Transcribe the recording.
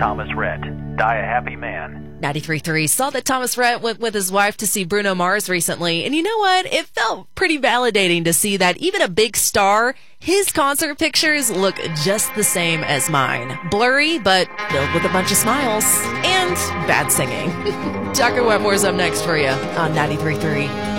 Thomas Rhett. Die a happy man. 93.3 saw that Thomas Rhett went with his wife to see Bruno Mars recently. And you know what? It felt pretty validating to see that even a big star, his concert pictures look just the same as mine. Blurry, but filled with a bunch of smiles. And bad singing. Tucker Wetmore's up next for you on 93.3.